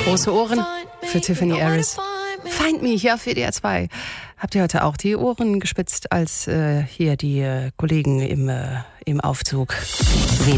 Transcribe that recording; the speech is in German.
Große Ohren für Tiffany Harris. Find Me hier auf WDR 2. Habt ihr heute auch die Ohren gespitzt, als hier die Kollegen im Aufzug